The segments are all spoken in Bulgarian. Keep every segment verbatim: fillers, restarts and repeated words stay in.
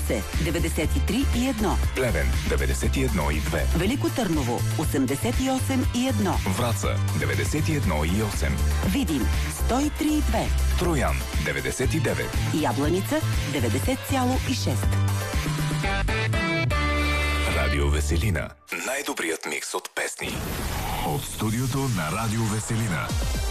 Русе деветдесет и три и едно. Плевен деветдесет и едно и две. Велико Търново осемдесет и осем и едно. Враца деветдесет и едно и осем. Видин сто и три и две. Троян деветдесет и девет. Ябланица деветдесет цяло и шест. Радио Веселина. Най-добрият микс от песни. От студиото на Радио Веселина.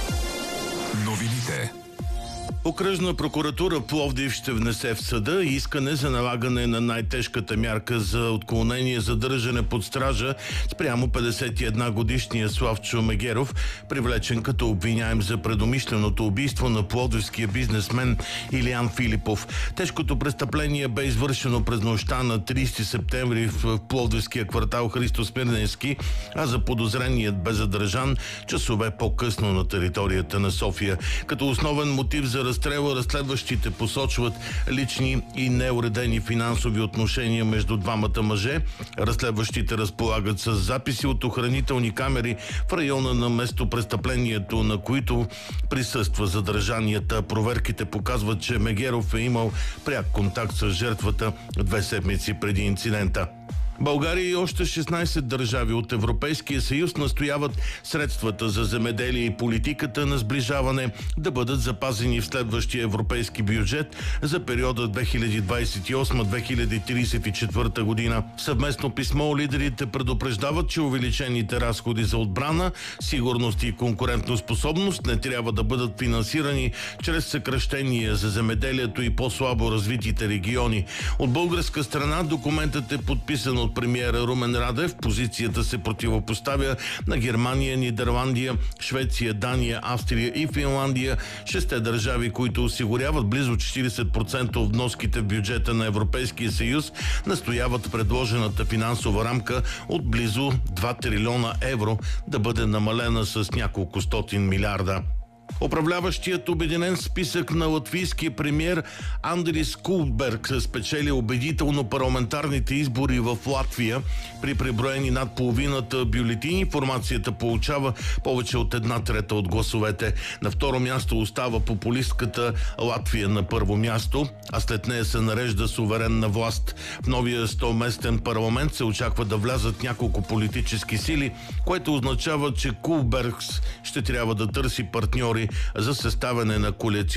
Новините. Окръжна прокуратура Пловдив ще внесе в съда искане за налагане на най-тежката мярка за отклонение задържане под стража спрямо петдесет и една годишния Славчо Мегеров, привлечен като обвиняем за предумишленото убийство на пловдивския бизнесмен Илиян Филипов. Тежкото престъпление бе извършено през нощта на тридесети септември в пловдивския квартал Христо Смирненски, а за подозреният бе задържан часове по-късно на територията на София. Като основен мотив за разстрела разследващите посочват лични и неуредени финансови отношения между двамата мъже. Разследващите разполагат с записи от охранителни камери в района на местопрестъплението, на които присъства задържанията. Проверките показват, че Мегеров е имал пряк контакт с жертвата две седмици преди инцидента. България и още шестнайсет държави от Европейския съюз настояват средствата за земеделие и политиката на сближаване да бъдат запазени в следващия европейски бюджет за периода две хиляди двадесет и осма - две хиляди тридесет и четвърта година. В съвместно писмо лидерите предупреждават, че увеличените разходи за отбрана, сигурност и конкурентоспособност не трябва да бъдат финансирани чрез съкращения за земеделието и по-слабо развитите региони. От българска страна документът е подписан от премиера Румен Радев. Позицията се противопоставя на Германия, Нидерландия, Швеция, Дания, Австрия и Финландия, шесте държави, които осигуряват близо четиридесет процента от вноските в бюджета на Европейския съюз, настояват предложената финансова рамка от близо два трилиона евро да бъде намалена с няколко стотин милиарда. Управляващият обединен списък на латвийския премиер Андрис Кулберг спечели убедително парламентарните избори в Латвия. При преброени над половината бюлетини формацията получава повече от една трета от гласовете. На второ място остава популистката Латвия на първо място, а след нея се нарежда суверенна власт. В новия стоместен парламент се очаква да влязат няколко политически сили, което означава, че Кулберг ще трябва да търси партньори за съставяне на коалиция